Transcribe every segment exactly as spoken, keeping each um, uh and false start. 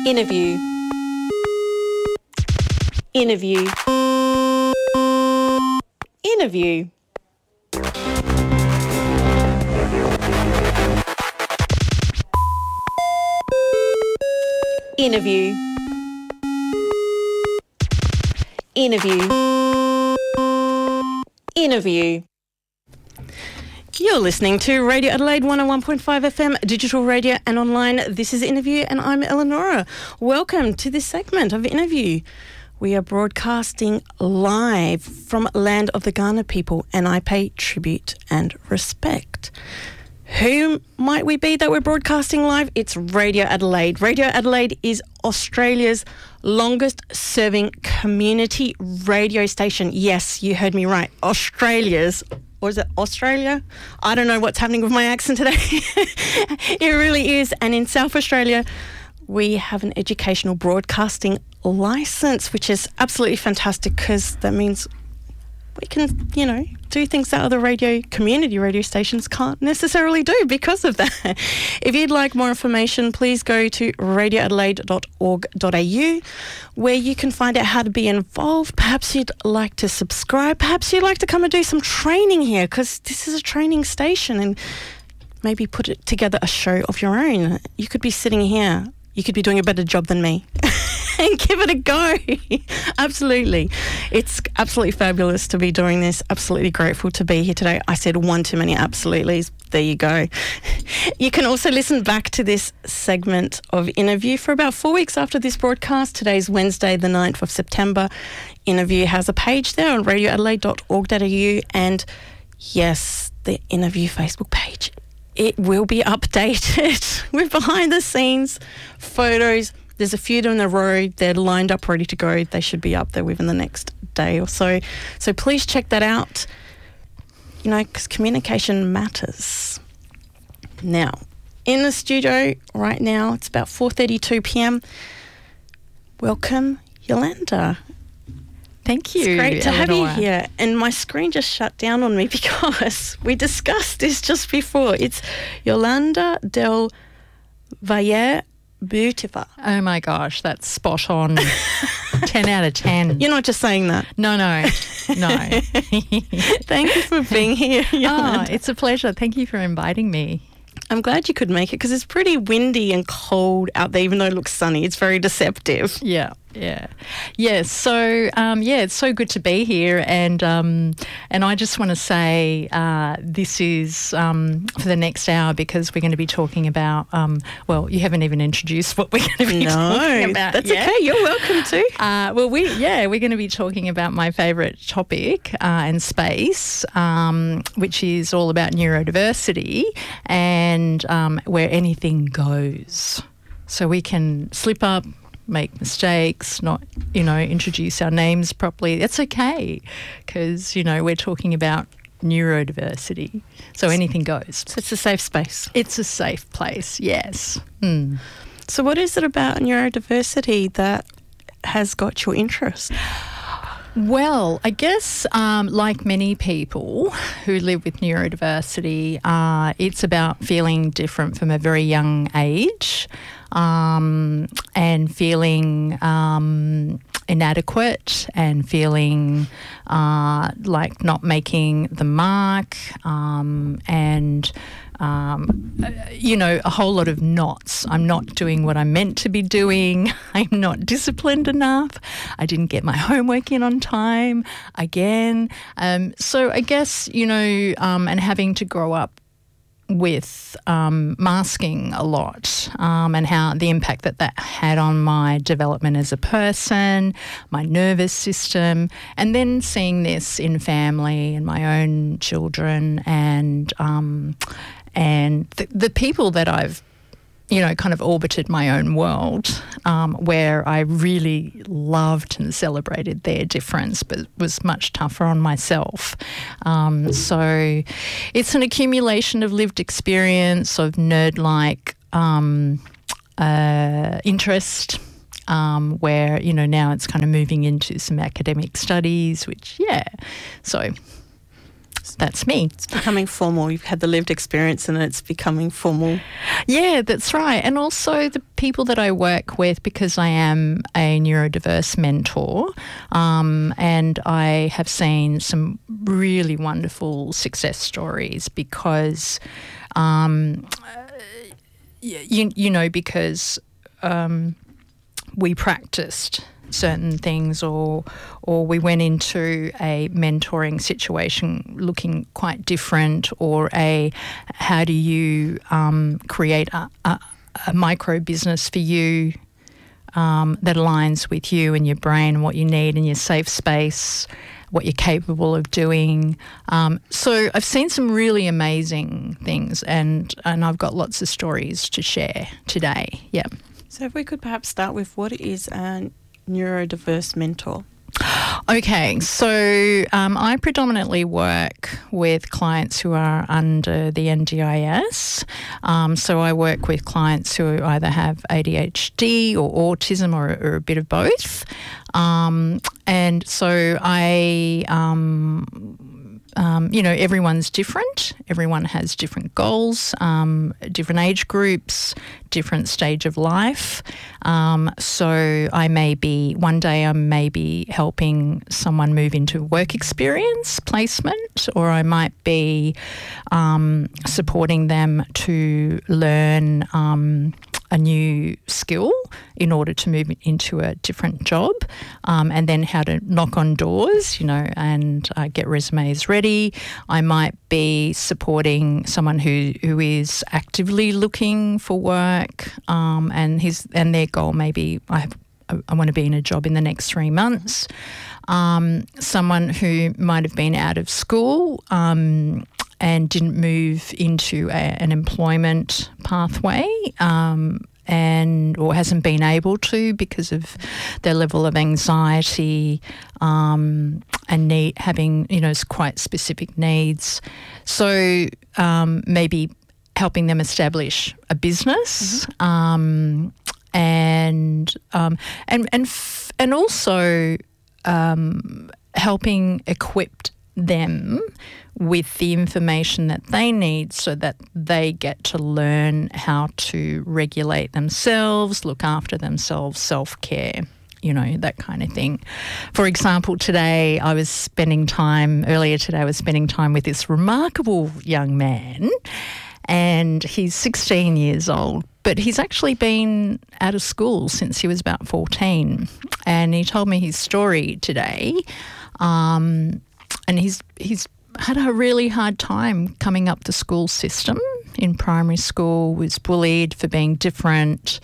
Interview. Interview. Interview. Interview. Interview. Interview. You're listening to Radio Adelaide one oh one point five F M, digital radio and online. This is Interview and I'm Eleonora. Welcome to this segment of Interview. We are broadcasting live from Land of the Kaurna people and I pay tribute and respect. Who might we be that we're broadcasting live? It's Radio Adelaide. Radio Adelaide is Australia's longest serving community radio station. Yes, you heard me right. Australia's, or is it Australia? I don't know what's happening with my accent today. It really is. And in South Australia, we have an educational broadcasting licence, which is absolutely fantastic because that means we can, you know, do things that other radio, community radio stations can't necessarily do because of that. If you'd like more information, please go to radio adelaide dot org dot a u where you can find out how to be involved. Perhaps you'd like to subscribe. Perhaps you'd like to come and do some training here because this is a training station and maybe put it together a show of your own. You could be sitting here. You could be doing a better job than me. And give it a go. Absolutely. It's absolutely fabulous to be doing this. Absolutely grateful to be here today. I said one too many absolutelys. There you go. You can also listen back to this segment of Interview for about four weeks after this broadcast. Today's Wednesday, the ninth of September. Interview has a page there on radio adelaide dot org dot a u and yes, the Interview Facebook page. It will be updated with behind the scenes photos. There's a few in a row. They're lined up, ready to go. They should be up there within the next day or so. So please check that out, you know, because communication matters. Now, in the studio right now, it's about four thirty-two p.m. Welcome, Yolanda. Thank you. It's great to Eleanor. have you here. And my screen just shut down on me because we discussed this just before. It's Yolanda Del Valle Beautiful. Oh my gosh, that's spot on. ten out of ten. You're not just saying that. No, no, no. Thank you for being here, Yolanda. Oh, it's a pleasure. Thank you for inviting me. I'm glad you could make it because it's pretty windy and cold out there, even though it looks sunny. It's very deceptive. Yeah, yeah. Yeah, so, um, yeah, it's so good to be here. And um, and I just want to say uh, this is um, for the next hour because we're going to be talking about, um, well, you haven't even introduced what we're going to be no, talking about. That's yet. okay. You're welcome to. Uh, well, we yeah, we're going to be talking about my favourite topic uh, and space, um, which is all about neurodiversity and um, where anything goes. So we can slip up, make mistakes, not, you know, introduce our names properly. That's okay because, you know, we're talking about neurodiversity. So anything goes. So it's a safe space. It's a safe place, yes. Mm. So what is it about neurodiversity that has got your interest? Well, I guess um, like many people who live with neurodiversity, uh, it's about feeling different from a very young age um, and feeling um, inadequate and feeling uh, like not making the mark um, and Um, you know, a whole lot of nots. I'm not doing what I'm meant to be doing. I'm not disciplined enough. I didn't get my homework in on time again. Um, so I guess, you know, um, and having to grow up with um, masking a lot um, and how the impact that that had on my development as a person, my nervous system, and then seeing this in family and my own children and um, and the, the people that I've, you know, kind of orbited my own world um, where I really loved and celebrated their difference but was much tougher on myself. Um, so it's an accumulation of lived experience, of nerd-like um, uh, interest, um, where, you know, now it's kind of moving into some academic studies, which, yeah, so... that's me. It's becoming formal. You've had the lived experience and it's becoming formal. Yeah, that's right. And also the people that I work with, because I am a neurodiverse mentor, um, and I have seen some really wonderful success stories because, um, you, you know, because um, we practiced certain things, or or we went into a mentoring situation looking quite different, or a how do you um, create a, a, a micro business for you um, that aligns with you and your brain and what you need and your safe space, what you're capable of doing. Um, so I've seen some really amazing things, and and I've got lots of stories to share today. Yeah. So if we could perhaps start with what is a neurodiverse mentor? Okay, so um, I predominantly work with clients who are under the N D I S. Um, so I work with clients who either have A D H D or autism, or, or a bit of both. Um, and so I... Um, Um, you know, everyone's different. Everyone has different goals, um, different age groups, different stage of life. Um, so I may be, one day I may be helping someone move into work experience placement, or I might be um, supporting them to learn um, a new skill in order to move into a different job, um, and then how to knock on doors, you know, and uh, get resumes ready. I might be supporting someone who, who is actively looking for work, um, and his and their goal may be, I have, I want to be in a job in the next three months. Um, someone who might have been out of school um, and didn't move into a, an employment pathway, um, and or hasn't been able to because of their level of anxiety um, and need, having, you know, quite specific needs. So um, maybe helping them establish a business, mm-hmm. um, and um, and and f- and also um, helping equip them with the information that they need so that they get to learn how to regulate themselves, look after themselves, self-care, you know, that kind of thing. For example, today I was spending time, earlier today I was spending time with this remarkable young man, and he's sixteen years old, but he's actually been out of school since he was about fourteen. And he told me his story today, um, and he's he's had a really hard time coming up the school system. In primary school, was bullied for being different,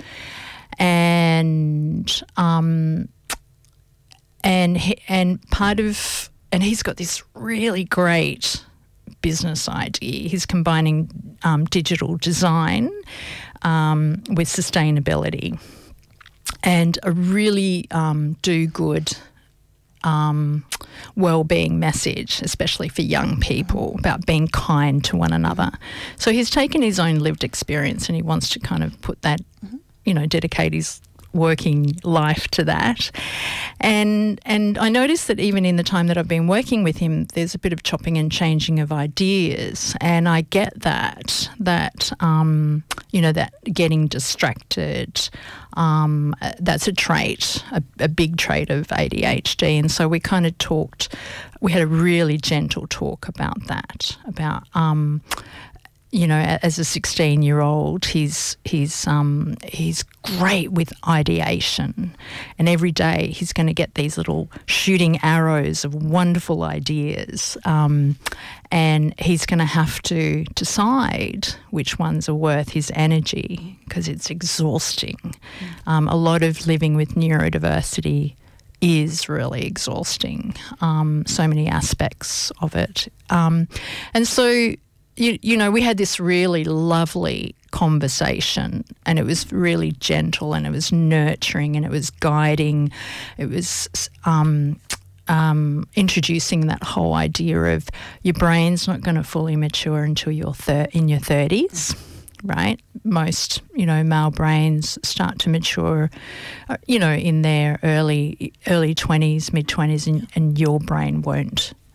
and um, and he, and part of and he's got this really great business idea. He's combining um, digital design um, with sustainability, and a really um, do good Um, well-being message, especially for young people, about being kind to one another. So he's taken his own lived experience and he wants to kind of put that, mm-hmm. you know, dedicate his working life to that. And and I noticed that even in the time that I've been working with him, there's a bit of chopping and changing of ideas. And I get that, that, um, you know, that getting distracted, um, that's a trait, a, a big trait of A D H D. And so we kind of talked, we had a really gentle talk about that, about, um, you know, as a sixteen-year-old, he's he's um, he's great with ideation, and every day he's going to get these little shooting arrows of wonderful ideas, um, and he's going to have to decide which ones are worth his energy because it's exhausting. Mm. Um, a lot of living with neurodiversity is really exhausting. Um, so many aspects of it, um, and so. You, you know, we had this really lovely conversation, and it was really gentle, and it was nurturing, and it was guiding. It was um, um, introducing that whole idea of your brain's not going to fully mature until you're thir- in your thirties, right? Most, you know, male brains start to mature, uh, you know, in their early early twenties, mid twenties, and, and your brain won't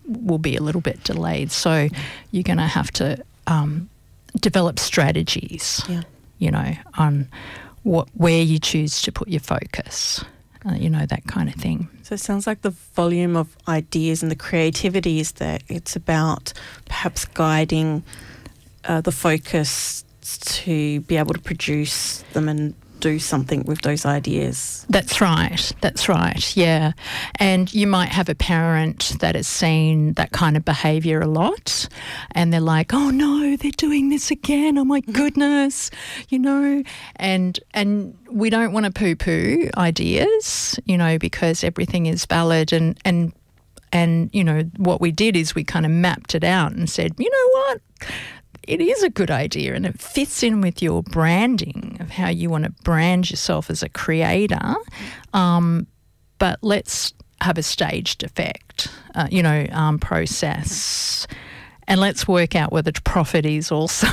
will be a little bit delayed. So you're going to have to um, develop strategies, yeah. you know, on what where you choose to put your focus, uh, you know, that kind of thing. So it sounds like the volume of ideas and the creativity is there. It's about perhaps guiding uh, the focus to be able to produce them and do something with those ideas. That's right. That's right. Yeah. And you might have a parent that has seen that kind of behaviour a lot and they're like, oh no, they're doing this again. Oh my goodness, you know, and and we don't want to poo-poo ideas, you know, because everything is valid and, and, and you know, what we did is we kind of mapped it out and said, you know what? It is a good idea and it fits in with your branding of how you want to brand yourself as a creator. Um, but let's have a staged effect, uh, you know, um, process. And let's work out whether profit is also.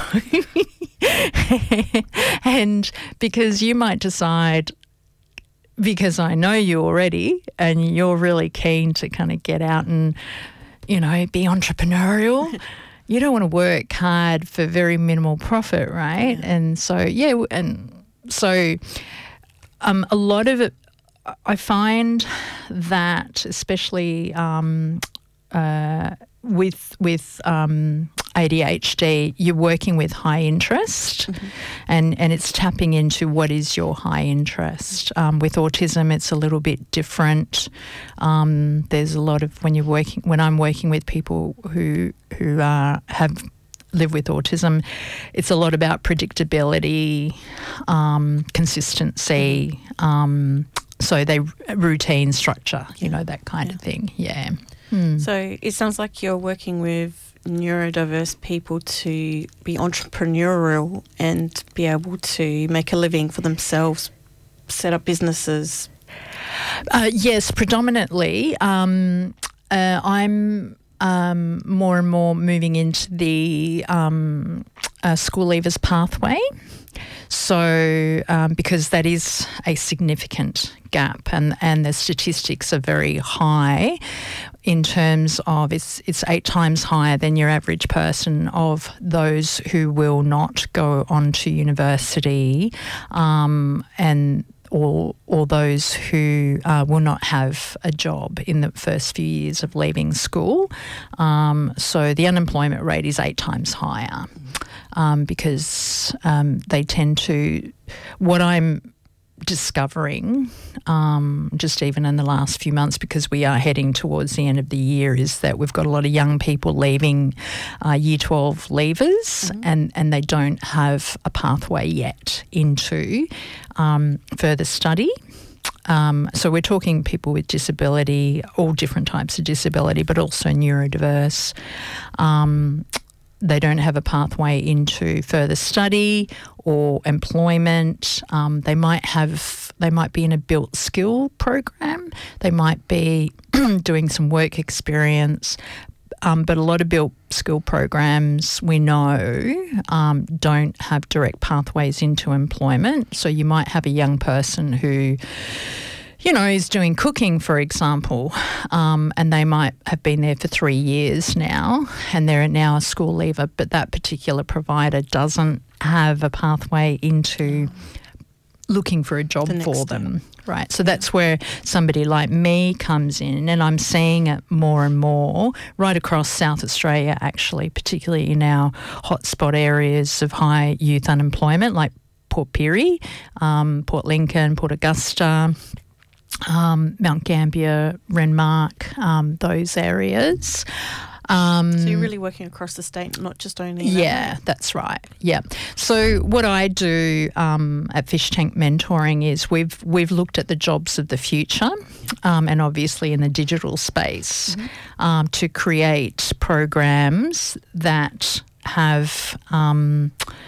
And because you might decide, because I know you already and you're really keen to kind of get out and, you know, be entrepreneurial. You don't want to work hard for very minimal profit, right? Yeah. And so, yeah, and so um, a lot of it, I find that especially um, uh, with with um, A D H D, you're working with high interest, mm-hmm. and, and it's tapping into what is your high interest. Um, with autism, it's a little bit different. Um, there's a lot of when you're working when I'm working with people who who uh, have live with autism, it's a lot about predictability, um, consistency. Um, so they routine structure, you know, that kind yeah. of thing. Yeah. Hmm. So it sounds like you're working with neurodiverse people to be entrepreneurial and be able to make a living for themselves, set up businesses. Uh, yes, predominantly. Um, uh, I'm um, more and more moving into the um, uh, school leavers pathway. So um, because that is a significant gap and, and the statistics are very high in terms of it's it's eight times higher than your average person of those who will not go on to university um, and or or those who uh, will not have a job in the first few years of leaving school. Um, so the unemployment rate is eight times higher. Um, because um, they tend to, what I'm discovering, um, just even in the last few months, because we are heading towards the end of the year, is that we've got a lot of young people leaving uh, Year twelve leavers, mm-hmm. and, and they don't have a pathway yet into um, further study. Um, so we're talking people with disability, all different types of disability, but also neurodiverse. Um, They don't have a pathway into further study or employment. Um, they might have, they might be in a built skill program. They might be doing some work experience. Um, but a lot of built skill programs we know um, don't have direct pathways into employment. So you might have a young person who, you know, is doing cooking, for example, um, and they might have been there for three years now and they're now a school leaver, but that particular provider doesn't have a pathway into looking for a job The for step. them. Right. So that's where somebody like me comes in, and I'm seeing it more and more right across South Australia, actually, particularly in our hotspot areas of high youth unemployment like Port Pirie, um, Port Lincoln, Port Augusta, Um, Mount Gambier, Renmark, um, those areas. Um, so you're really working across the state, not just only in Yeah, that. that's right. Yeah. So what I do um, at Fish Tank Mentoring is we've we've looked at the jobs of the future, um, and obviously in the digital space, mm-hmm. um, to create programs that have Um,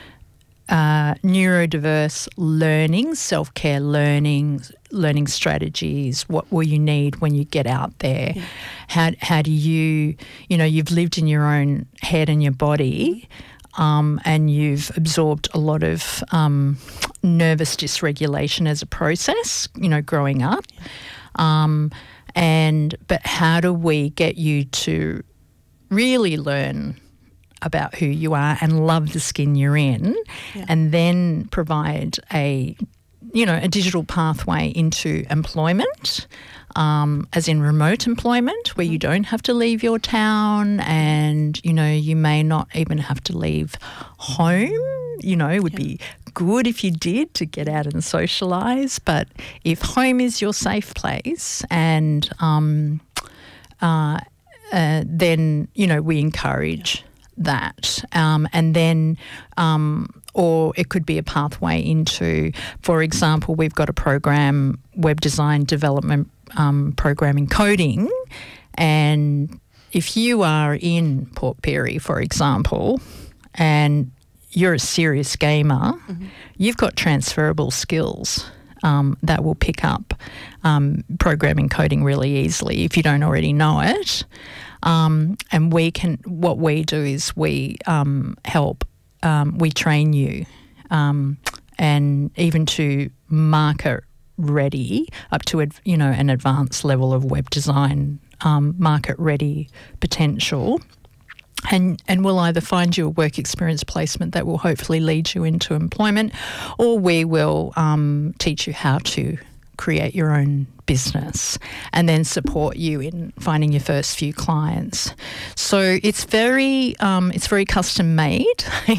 Uh, neurodiverse learning, self-care learning, learning strategies. What will you need when you get out there? Yeah. How how do you, you know, you've lived in your own head and your body, um, and you've absorbed a lot of um, nervous dysregulation as a process, you know, growing up. Yeah. Um, and but how do we get you to really learn about who you are and love the skin you're in, yeah. and then provide a, you know, a digital pathway into employment, um, as in remote employment, where you don't have to leave your town, and, you know, you may not even have to leave home. You know, it would yeah. be good if you did, to get out and socialise. But if home is your safe place, and um, uh, uh, then, you know, we encourage yeah. that. Um, and then, um, or it could be a pathway into, for example, we've got a program, web design development um, programming coding, and if you are in Port Pirie, for example, and you're a serious gamer, mm-hmm. you've got transferable skills um, that will pick up um, programming coding really easily if you don't already know it. Um, and we can, what we do is we um, help, um, we train you, um, and even to market ready up to, you know, an advanced level of web design, um, market ready potential. And and we'll either find you a work experience placement that will hopefully lead you into employment, or we will um, teach you how to create your own business and then support you in finding your first few clients. So it's very um, it's very custom made,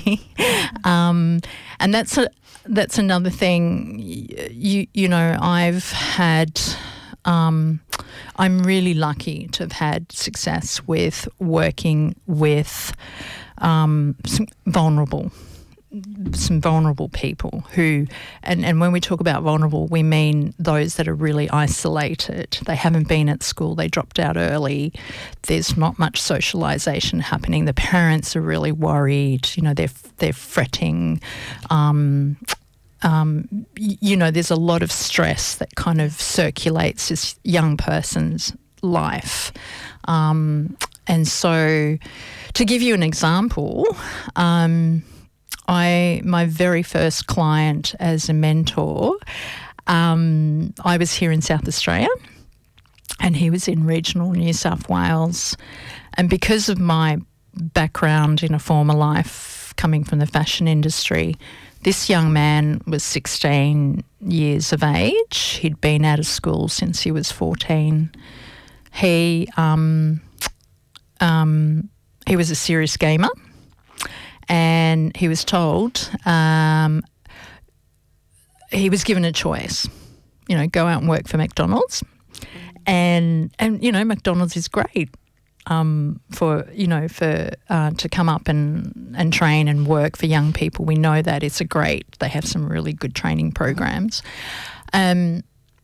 um, and that's a that's another thing. You you know, I've had. Um, I'm really lucky to have had success with working with um, some vulnerable, some vulnerable people who, and, and when we talk about vulnerable, we mean those that are really isolated. They haven't been at school, they dropped out early, there's not much socialisation happening, the parents are really worried, you know, they're, they're fretting, um, Um, you know, there's a lot of stress that kind of circulates this young person's life. Um, and so to give you an example, um, I my very first client as a mentor, um, I was here in South Australia and he was in regional New South Wales. And because of my background in a former life coming from the fashion industry, this young man was sixteen years of age. He'd been out of school since he was fourteen. He um, um, he was a serious gamer, and he was told um, he was given a choice. You know, go out and work for McDonald's, and and you know, McDonald's is great. Um, for, you know, for uh, to come up and, and train and work for young people. We know that it's a great, they have some really good training programs. Um,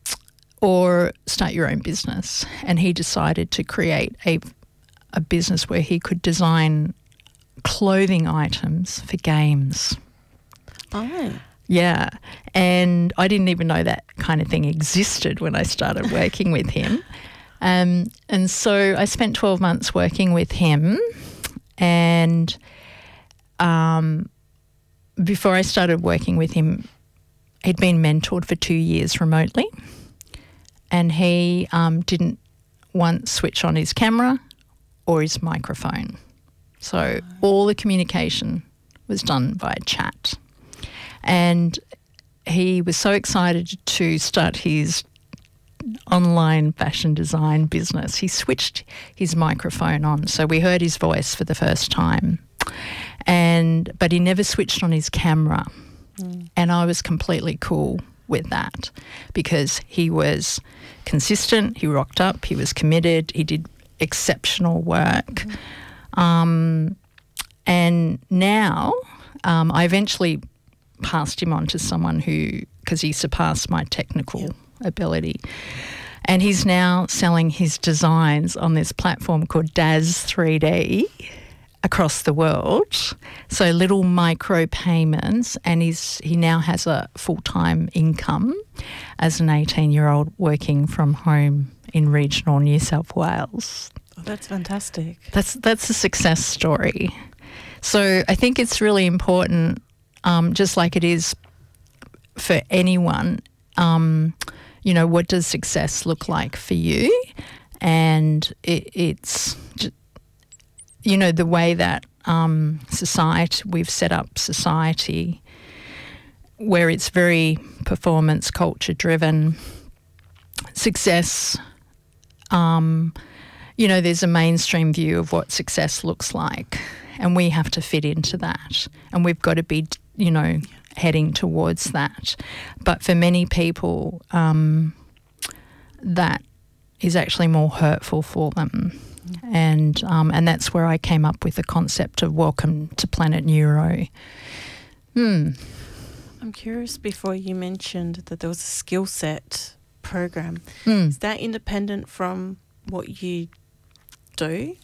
or start your own business. And he decided to create a, a business where he could design clothing items for games. Oh. Yeah. And I didn't even know that kind of thing existed when I started working with him. Um, and so I spent twelve months working with him, and um, before I started working with him, he'd been mentored for two years remotely, and he um, didn't once switch on his camera or his microphone. So all the communication was done via chat. And he was so excited to start his online fashion design business. He switched his microphone on, so we heard his voice for the first time, and but he never switched on his camera. Mm. And I was completely cool with that because he was consistent, he rocked up, he was committed, he did exceptional work. Mm. Um, and now um, I eventually passed him on to someone who, because he surpassed my technical yep. ability. And he's now selling his designs on this platform called Daz three D across the world. So little micro payments, and he's he now has a full-time income as an eighteen-year-old working from home in regional New South Wales. Oh, that's fantastic. That's that's a success story. So I think it's really important, um, just like it is for anyone, um, you know, what does success look like for you? And it, it's, you know, the way that um, society, we've set up society where it's very performance culture driven, success, um, you know, there's a mainstream view of what success looks like, and we have to fit into that, and we've got to be, you know, heading towards that. But for many people, um, that is actually more hurtful for them. And um, and that's where I came up with the concept of Welcome to Planet Neuro. Hmm. I'm curious, before you mentioned that there was a skill set program. Mm. Is that independent from what you do?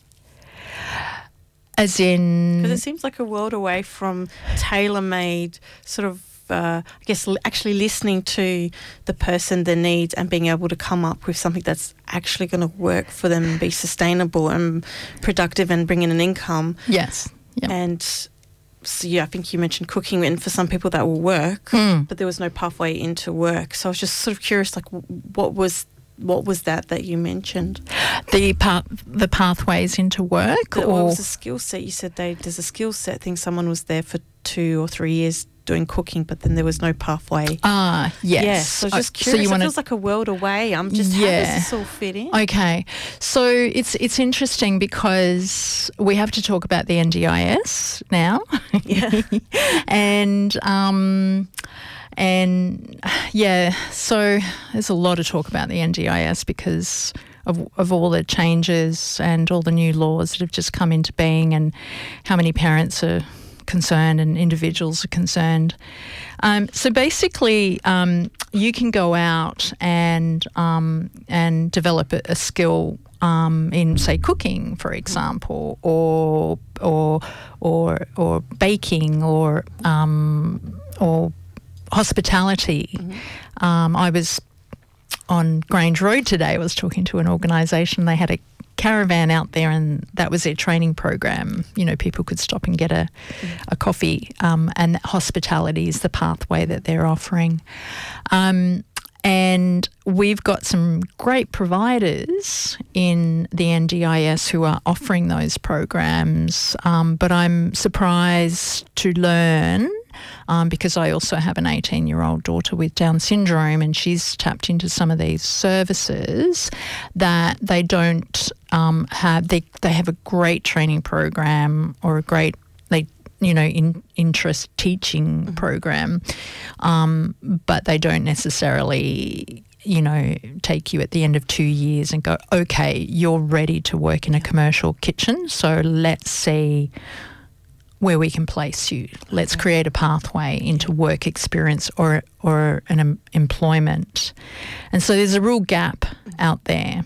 As in... Because it seems like a world away from tailor-made sort of, uh, I guess, l- actually listening to the person, their needs, and being able to come up with something that's actually going to work for them and be sustainable and productive and bring in an income. Yes. Yep. And so, yeah, I think you mentioned cooking, and for some people that will work, Mm. but there was no pathway into work. So I was just sort of curious, like, w- what was what was that that you mentioned? The path, the pathways into work, The, or what was the skill set? You said they, there's a skill set thing. Someone was there for two or three years doing cooking, but then there was no pathway. ah, yes. Yes, so I was just Uh, curious. you it wanna- feels like a world away. I'm just, how Yeah. does this all fit in? Okay, so it's it's interesting because we have to talk about the N D I S now, Yeah. and um, and yeah, so there's a lot of talk about the N D I S because of of all the changes and all the new laws that have just come into being, and how many parents are concerned and individuals are concerned. Um, so basically, um, you can go out and um, and develop a, a skill um, in, say, cooking, for example, or or or or baking, or um, or hospitality. Mm-hmm. Um, I was on Grange Road today. I was talking to an organisation. They had a caravan out there, and that was their training program. You know, people could stop and get a, a coffee, um, and hospitality is the pathway that they're offering. Um, and we've got some great providers in the N D I S who are offering those programs, um, but I'm surprised to learn, Um, because I also have an eighteen-year-old daughter with Down syndrome, and she's tapped into some of these services, that they don't um, have. They they have a great training program, or a great they you know in, interest teaching mm-hmm. program, um, but they don't necessarily you know take you at the end of two years and go, okay, you're ready to work in a commercial kitchen, so let's see where we can place you. Let's Okay. create a pathway into work experience or or an em- employment. And so there's a real gap out there.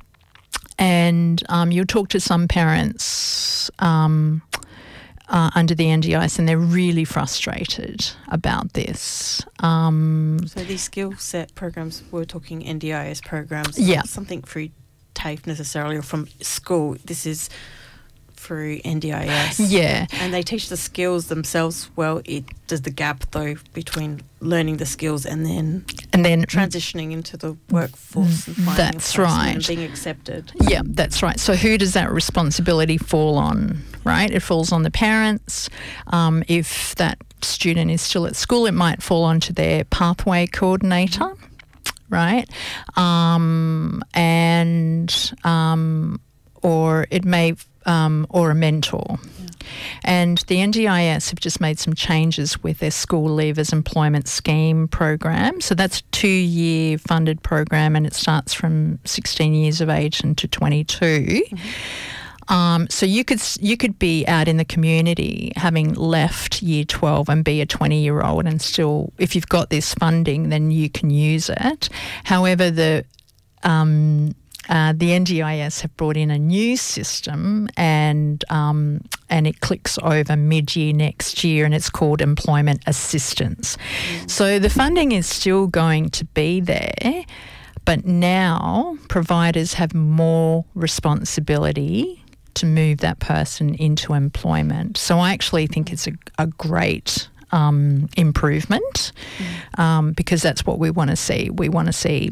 And um, you'll talk to some parents um, uh, under the N D I S, and they're really frustrated about this. Um, So these skill set programs, we're talking N D I S programs, Yeah. not something through TAFE necessarily or from school. This is through N D I S. yeah. And they teach the skills themselves well. It does the gap, though, between learning the skills and then And then transitioning into the workforce and finding That's a placement right. and being accepted. Yeah, that's right. So who does that responsibility fall on, right? It falls on the parents. Um, if that student is still at school, it might fall onto their pathway coordinator, right? Um, and um, or it may um, or a mentor. Yeah. And the N D I S have just made some changes with their School Leavers Employment Scheme program. So that's a two-year funded program, and it starts from sixteen years of age and to twenty-two. Mm-hmm. Um, so you could you could be out in the community having left year twelve and be a twenty-year-old, and still, if you've got this funding, then you can use it. However, the um, Uh, the N D I S have brought in a new system, and um, and it clicks over mid-year next year, and it's called Employment Assistance. Mm. So the funding is still going to be there, but now providers have more responsibility to move that person into employment. So I actually think it's a, a great um, improvement, mm. um, because that's what we want to see. We want to see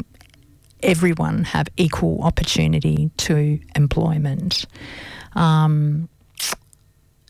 everyone have equal opportunity to employment. Um,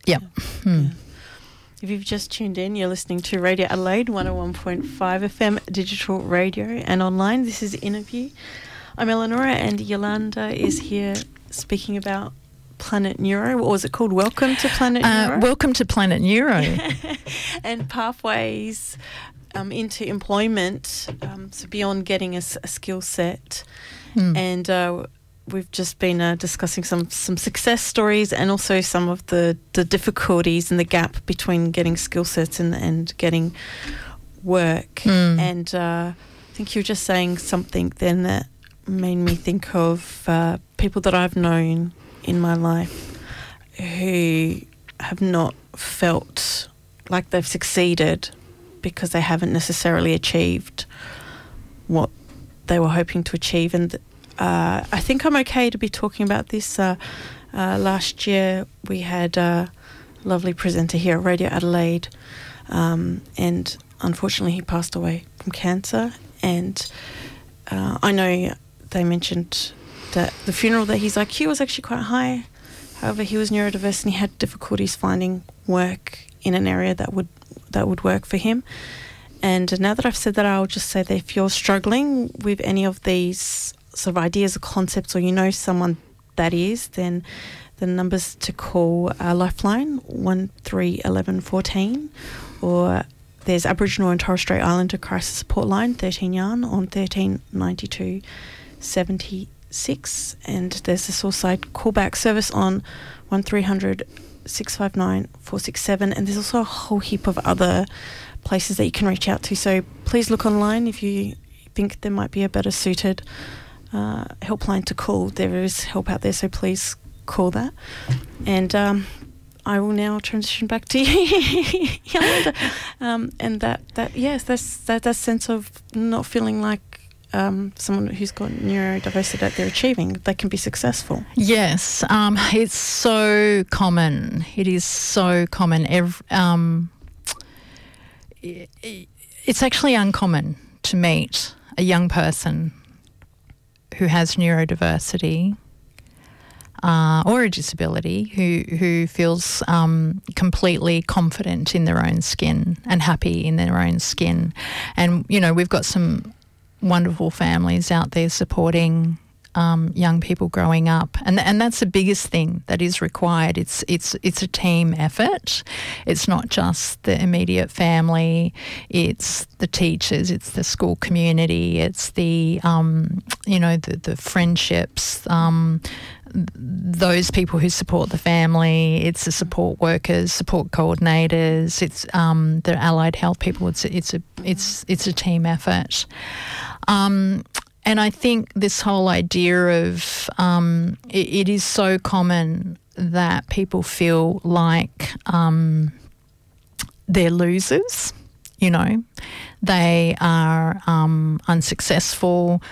Yep. Yeah. Hmm. Yeah. If you've just tuned in, you're listening to Radio Adelaide one oh one point five F M, digital radio and online. This is Interview. I'm Eleonora, and Yolanda is here speaking about Planet Neuro. What was it called? Welcome to Planet Uh, Neuro? welcome to Planet Neuro. And pathways um, into employment, um, so beyond getting a, s- a skill set. Hmm. And uh, we've just been uh, discussing some, some success stories and also some of the, the difficulties and the gap between getting skill sets and, and getting work. Mm. And uh, I think you were just saying something then that made me think of uh, people that I've known in my life who have not felt like they've succeeded because they haven't necessarily achieved what they were hoping to achieve. And uh, I think I'm okay to be talking about this. Uh, uh, last year we had a lovely presenter here at Radio Adelaide, um, and unfortunately he passed away from cancer. And uh, I know they mentioned that the funeral that his I Q was actually quite high. However, he was neurodiverse and he had difficulties finding work in an area that would that would work for him. And now that I've said that, I'll just say that if you're struggling with any of these sort of ideas or concepts, or you know someone that is, then the numbers to call are Lifeline one three eleven fourteen, or there's Aboriginal and Torres Strait Islander Crisis Support Line thirteen yarn on thirteen ninety-two seventy-six, and there's the Sourceside callback service on one three hundred six five nine four six seven, and there's also a whole heap of other places that you can reach out to. So please look online if you think there might be a better suited uh, helpline to call. There is help out there, so please call that. And um, I will now transition back to you, Yolanda. Um, and that, that yes, that's that, that sense of not feeling like Um, someone who's got neurodiversity that they're achieving, they can be successful. Yes, um, it's so common. It is so common. Every, um, it's actually uncommon to meet a young person who has neurodiversity uh, or a disability who who feels um, completely confident in their own skin and happy in their own skin. And you know, we've got some wonderful families out there supporting um, young people growing up, and and that's the biggest thing that is required. It's it's it's a team effort. It's not just the immediate family. It's the teachers. It's the school community. It's the um, you know the the friendships. Um, those people who support the family. It's the support workers, support coordinators. It's um, the allied health people. It's it's a it's it's a team effort. Um, and I think this whole idea of um, it, it is so common that people feel like um, they're losers, you know. They are um, unsuccessful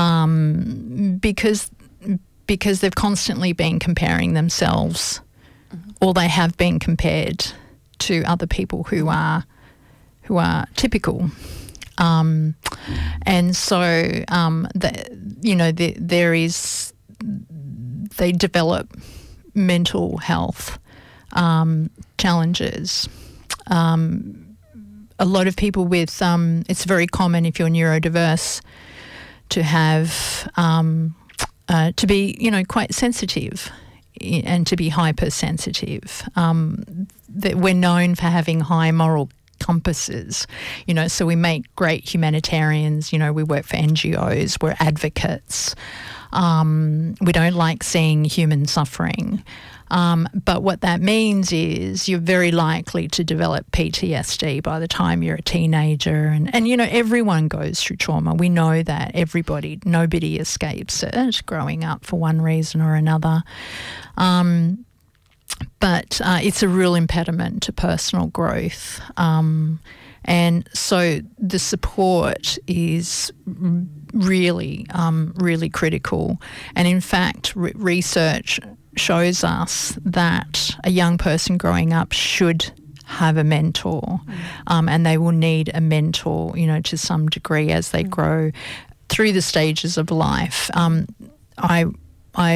um, because because they've constantly been comparing themselves, mm-hmm. or they have been compared to other people who are who are typical. Um, and so, um, the, you know, the, there is, they develop mental health um, challenges. Um, a lot of people with, um, it's very common if you're neurodiverse to have, um, uh, to be, you know, quite sensitive and to be hypersensitive. Um, that we're known for having high moral compasses, you know, so we make great humanitarians, you know, we work for N G Os, we're advocates. Um, we don't like seeing human suffering. Um, but what that means is you're very likely to develop P T S D by the time you're a teenager. And, and you know, everyone goes through trauma. We know that. Everybody, nobody escapes it growing up for one reason or another. Um, But uh, it's a real impediment to personal growth. Um, and so the support is really, um, really critical. And in fact, re- research shows us that a young person growing up should have a mentor, um, and they will need a mentor, you know, to some degree as they grow through the stages of life. Um, I, I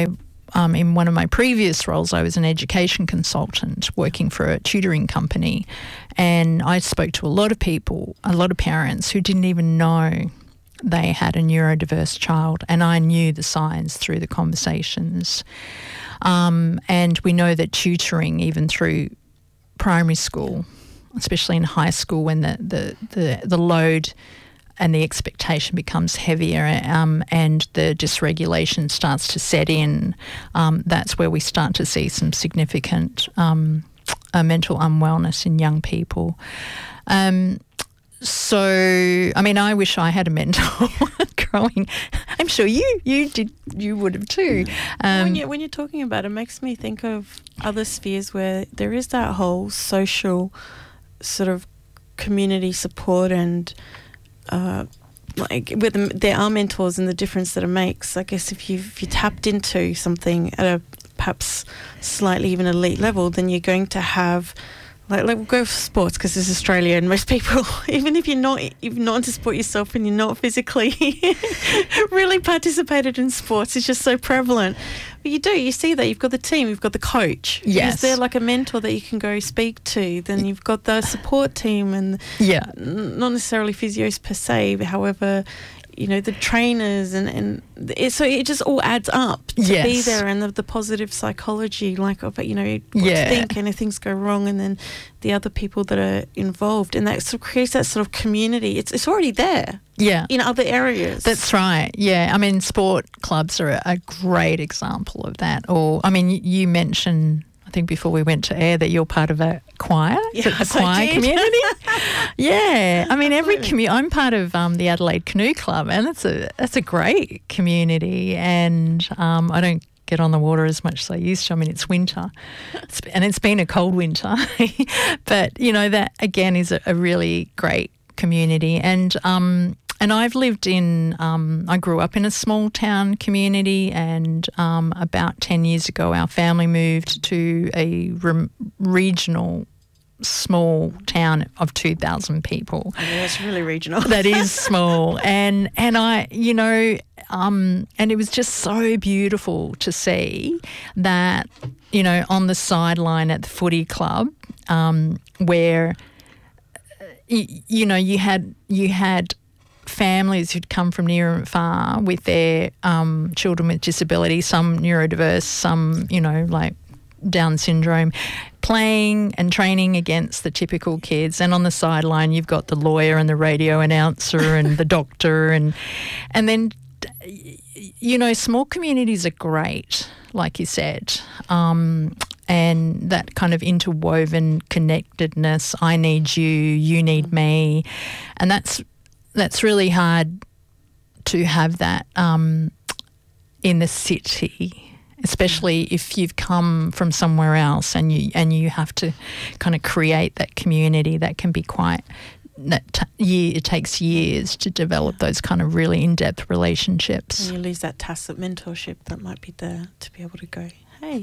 um, in one of my previous roles, I was an education consultant working for a tutoring company, and I spoke to a lot of people, a lot of parents who didn't even know they had a neurodiverse child, and I knew the signs through the conversations. Um, and we know that tutoring, even through primary school, especially in high school, when the, the, the, the load and the expectation becomes heavier, um, and the dysregulation starts to set in, um, that's where we start to see some significant um, uh, mental unwellness in young people. Um, so, I mean, I wish I had a mentor growing. I'm sure you you did you would have too. Um, when you when you're talking about it, it makes me think of other spheres where there is that whole social sort of community support and. Uh, like with them, there are mentors and the difference that it makes. I guess if you if you tapped into something at a perhaps slightly even elite level, then you're going to have like like we'll go for sports because it's Australia and most people, even if you're not if not into sport yourself and you're not physically really participated in sports, it's just so prevalent. But you do, you see that you've got the team, you've got the coach. Yes. Is there like a mentor that you can go speak to? Then you've got the support team and yeah, n- not necessarily physios per se, but however, you know, the trainers and, and it, so it just all adds up to yes. be there, and the, the positive psychology, like, of, you know, what yeah. to think and if things go wrong, and then the other people that are involved, and that sort of creates that sort of community. It's it's already there. Yeah. In other areas. That's right. Yeah. I mean, sport clubs are a, a great example of that. Or, I mean, you, you mentioned, I think before we went to air, that you're part of a choir, yes, a choir community. Yeah, I mean, every Absolutely. commu- I'm part of um, the Adelaide Canoe Club, and it's a that's a great community. And um, I don't get on the water as much as I used to. I mean, it's winter, it's, and it's been a cold winter, but you know that again is a, a really great community. And um, and I've lived in, um, I grew up in a small town community, and um, about ten years ago our family moved to a re- regional small town of two thousand people. Oh, yeah, it's really regional. That is small. And, and I, you know, um, and it was just so beautiful to see that, you know, on the sideline at the footy club, um, where, you, you know, you had, you had, families who'd come from near and far with their um, children with disability, some neurodiverse, some, you know, like Down syndrome, playing and training against the typical kids. And on the sideline, you've got the lawyer and the radio announcer and the doctor. And, and then, you know, small communities are great, like you said. Um, and that kind of interwoven connectedness, I need you, you need me. And that's That's really hard to have that um, in the city, especially if you've come from somewhere else and you and you have to kind of create that community. That can be quite. That t- year, it takes years to develop those kind of really in-depth relationships. And you lose that tacit mentorship that might be there to be able to go, hey.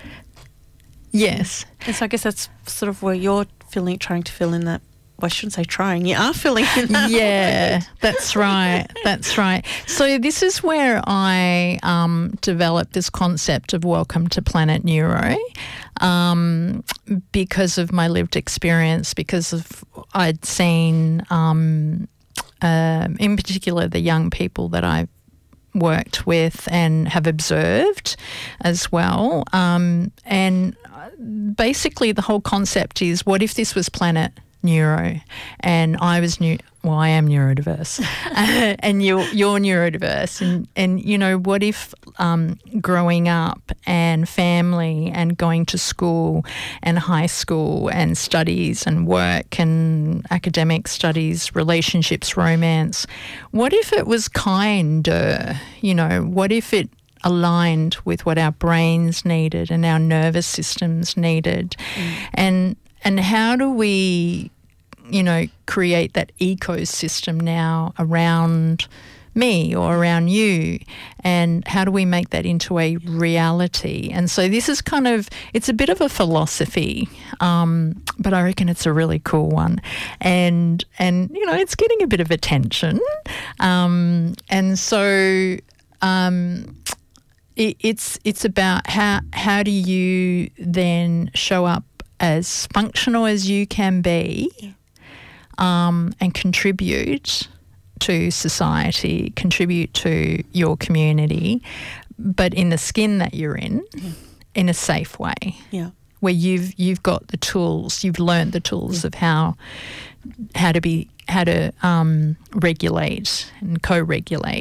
Yes. And so I guess that's sort of where you're feeling, trying to fill in that. Well, I shouldn't say trying. You are filling in that. Yeah, that's right. That's right. So this is where I um, developed this concept of Welcome to Planet Neuro, um, because of my lived experience, because of I'd seen, um, uh, in particular, the young people that I've worked with and have observed as well. Um, and basically the whole concept is, what if this was Planet Neuro and I was new well I am neurodiverse uh, and you're you're neurodiverse, and and you know, what if um growing up and family and going to school and high school and studies and work and academic studies, relationships, romance, what if it was kinder? You know, what if it aligned with what our brains needed and our nervous systems needed? mm. and And how do we, you know, create that ecosystem now around me or around you? And how do we make that into a reality? And so this is kind of, it's a bit of a philosophy, um, but I reckon it's a really cool one. And, and you know, it's getting a bit of attention. Um, and so... Um, it, it's it's about how how do you then show up as functional as you can be, Yeah. um, and contribute to society, contribute to your community, but in the skin that you're in, Yeah. in a safe way. Yeah. Where you've you've got the tools, you've learned the tools of how how to be how to um, regulate and co-regulate